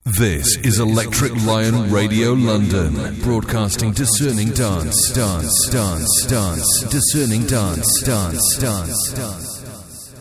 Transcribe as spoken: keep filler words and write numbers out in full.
This is Electric Lion Radio London, broadcasting discerning dance, dance, dance, dance, discerning dance, dance, dance, dance.